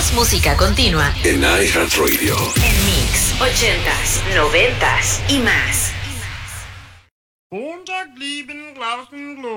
Más música continua en iHeartRadio. En Mix 80s, 90s y más. Montag lieben Glauben